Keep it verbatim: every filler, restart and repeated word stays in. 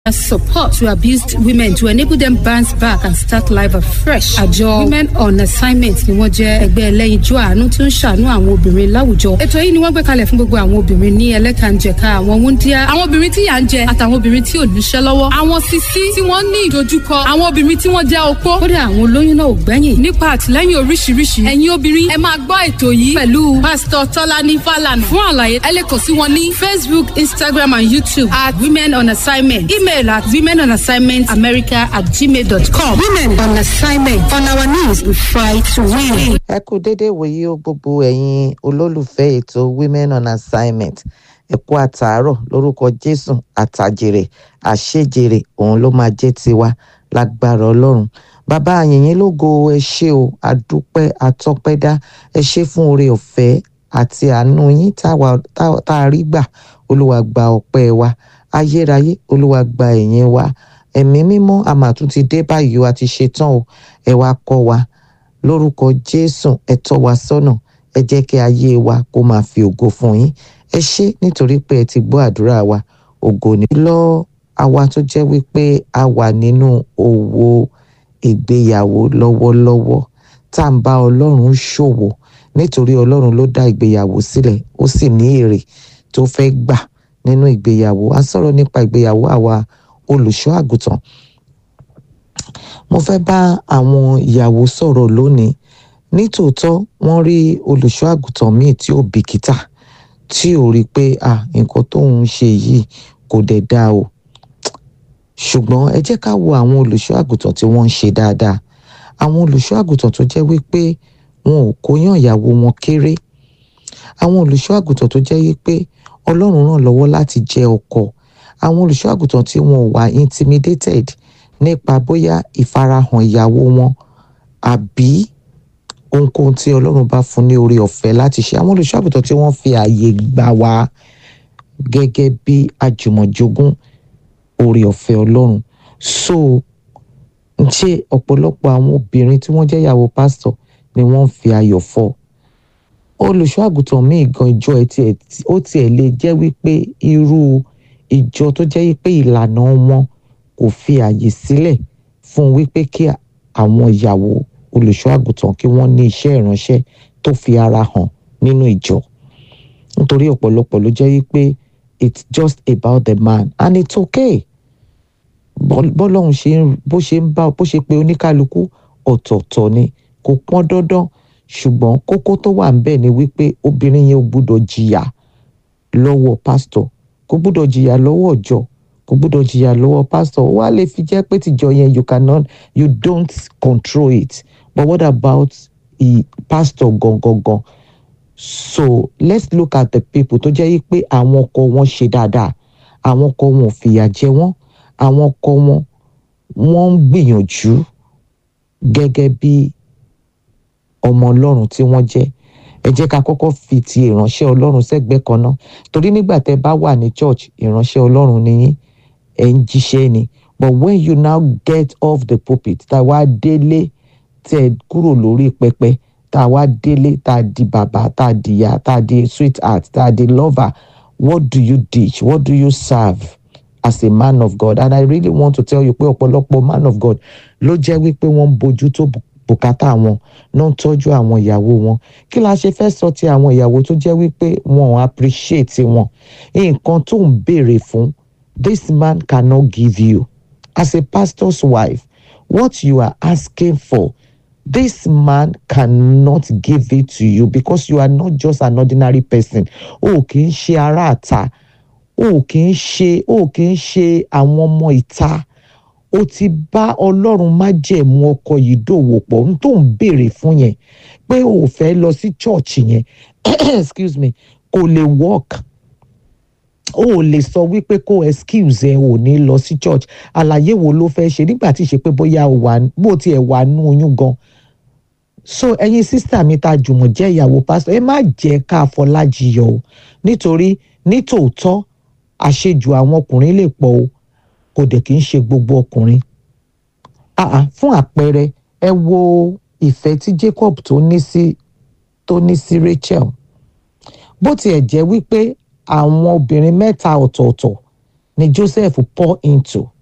support to abused women to enable them bounce back and start life afresh. Àjọ Women on Assignment ni wọ́n jẹ́ ẹgbẹ́ ẹlẹ́yinjú àánú tí ó ń ṣàánú àwọn obìnrin láwùjọ. Ètò yìí ni wọ́n gbé kalẹ̀ fún gbogbo àwọn obìnrin ní ẹlẹ́kànjẹ̀ka, àwọn wúndíá, àwọn obìnrin tí yà ń jẹ àtàwọn obìnrin tí ò níṣẹ́ lọ́wọ́, àwọn sisi tí wọ́n ní ìdojúkọ, àwọn obìnrin tí wọ́n jẹ́ opó. Kódà àwọn olóyún náà ò gbẹ́yìn. Nípa àtìlẹ́yìn oríṣiríṣi, ẹ̀yin obìnrin ẹ máa gbọ́ ètò yìí pẹ̀lú Pásítọ̀ Tọ́lání Fálànà. Fún àlàyé ẹ lè kàn sí wọn ní Facebook, Instagram and YouTube at Women on Assignment. Email at women on assignment america at gmail dot com. Women on Assignment, on our knees we fight to win. Ẹ kú dédé wòye o gbogbo ẹ̀yin olólùfẹ́ ètò Women on Assignment. Ẹ kú àtàárọ̀ lórúkọ Jésù, àtàjèrè àṣejèrè òun ló máa jẹ́ tiwa lágbára Ọlọ́run. Bàbá àyìnyín lógo, ẹ ṣé o, àdúpẹ́ àtọpẹ́dá, ẹ ṣé fún oore ọ̀fẹ́ àti àánú yín tá a rí gbà. Olúwa gba ọpẹ́ wa, ayérayé Olúwa gba ẹ̀yìn wa. Ẹ̀mí mímọ́ a máa tún ti dé báyìí o, a ti ṣetán o. Ẹ wá kọ́ wa lórúkọ Jésù, ẹ tọ́ wa sọ́nà, ẹ jẹ́ kí ayé wa kó máa fi ògo fún yín. Ẹ ṣé nítorí pé ẹ ti gbọ́ àdúrà wa. Ògo ni lọ àwa tó jẹ́ wípé a wà nínú òwò ìgbéyàwó lọ́wọ́lọ́wọ́ tá à ń bá Ọlọ́run ṣòwò, nítorí Ọlọ́run ló dá ìgbéyàwó sílẹ̀, ó sì ní èrè tó fẹ́ gbà nínú ìgbéyàwó. A sọ̀rọ̀ nípa ìgbéyàwó àwa olùṣọ́ àgùntàn. Mo fẹ́ bá àwọn ìyàwó sọ̀rọ̀ lónìí. Nítòótọ́ wọ́n rí olùṣọ́ àgùntàn míì tí ó bìkítà, tí ò rí pé à nǹkan tó ń ṣe yìí kò dẹ̀ dáa o. Ṣùgbọ́n ẹ jẹ́ ká wo àwọn olùṣọ́ àgùntàn tí wọ́n ń ṣe dáadáa. Àwọn olùṣọ́ àgùntàn tó jẹ́ wípé wọn ò kóyàn ìyàwó wọn kéré. Àwọn olùṣọ́ àgùntàn tó jẹ́ wípé Ọlọ́run ràn lọ́wọ́ láti jẹ́ ọkọ. Àwọn olùṣọ́ àgùntàn tí wọn ò wà intimidated nípa bóyá ìfarahàn ìyàwó wọn àbí ohunkóhun tí Ọlọ́run bá fún ní oore ọ̀fẹ́ láti ṣe. Àwọn olùṣọ́ àgùntàn tí wọ́n fi ààyè gbà wá gẹ́gẹ́ bí àjùmọ̀jogún oore ọ̀fẹ́ Ọlọ́run. So ń ṣe ọ̀pọ̀lọpọ̀ àwọn obìnrin tí wọ́n jẹ́ ìyàwó pásítọ̀ ni wọ́n ń fi ayọ̀ fọ́. Olùṣọ́ àgùntàn míì gan ìjọ ẹ̀ tí ó tiẹ̀ lè jẹ́ wípé irú ìjọ tó jẹ́ wípé ìlànà wọn kò fi àyè sílẹ̀ fún wípé kí àwọn ìyàwó olùṣọ́ àgùntàn kí wọ́n ní iṣẹ́ ìránṣẹ́ tó fi ara hàn nínú ìjọ. Nítorí ọ̀pọ̀lọpọ̀ ló jẹ́ wípé it's just about the man and it's okay. Bọ́lọ́run ṣe bó ṣe ń bá bó ṣe pé oníkálukú ọ̀tọ̀ọ̀tọ̀ ni, kò pọn dandan. Ṣùgbọ́n kókó tó wà ńbẹ̀ ni wípé obìnrin yẹn ò gbúdọ̀ jìyà lọ́wọ́ pásítọ̀, kò gbúdọ̀ jìyà lọ́wọ́ ọjọ́, kò gbúdọ̀ jìyà lọ́wọ́ pásítọ̀. Ó wá lè fi jẹ́ pé tìjọ yẹn you cannot, you don't control it. But what about the pastor gangan? So let's look at the people tó jẹ́ pé àwọn ọkọ wọn ṣe dáadáa, àwọn ọkọ wọn ò fìyà jẹ wọ́n, àwọn ọkọ wọn wọ́n ń gbìyànjú gẹ́gẹ́ bí ọmọ Ọlọ́run tí wọ́n jẹ́. Ẹ jẹ́ ká kọ́kọ́ fi ti ìránṣẹ́ Ọlọ́run sẹ́gbẹ́ kan náà. Torí nígbà tẹ́ bá wà ní church, ìránṣẹ́ Ọlọ́run ni yín, ẹ̀ ń jíṣẹ́ ni. But when you now get off the pulpit, tá wá délé, tẹ́ kúrò lórí pẹpẹ, tá wá délé, tá di bàbá, tá di ìyá, tá di sweetheart, tá di lover, what do you teach? What do you serve as a man of God? And I really want to tell you pé ọ̀pọ̀lọpọ̀ man of God ló jẹ́ wípé wọ́n ń bójú tó bùkátà wọn, náà ń tọ́jú àwọn ìyàwó wọn. Kí la ṣe fẹ́ sọ ti àwọn ìyàwó tó jẹ́ wípé wọn ò appreciate wọn? Nǹkan tó ń béèrè fún, this man cannot give you. As a pastor's wife, what you are asking for, this man cannot give it to you because you are not just an ordinary person. O kì í ṣe ará àta, o kì í ṣe, o kì í ṣe àwọn ọmọ ìta. O ti bá Ọlọ́run májẹ̀mú ọkọ yìí dòwò pọ̀. N tó ń béèrè fún yẹn pé o fẹ́ lọ sí church yẹn excuse me, kò lè work. O lè sọ wípé kó excuse ẹ ò ní lọ sí church. Àlàyé wo ló fẹ́ ṣe nígbà tí ṣe pé bóyá o wà bó tiẹ̀ wà nú oyún gan. So ẹ̀yin sísítà mi ta jùmọ̀ jẹ́ ìyàwó pásítọ̀, ẹ má jẹ́ ká fọlájiyọ̀ o. Nítorí nítòótọ́ àṣejù àwọn ọkùnrin lè pọ̀ o, kò dẹ̀ kí ń ṣe gbogbo ọkùnrin. Àà fún àpẹẹrẹ, ẹ wo ìfẹ́ tí Jacob tó ní sí tó ní sí Rachel. Bó tiẹ̀ jẹ́ wípé àwọn obìnrin mẹ́ta ọ̀tọ̀ọ̀tọ̀ ni Joseph pour into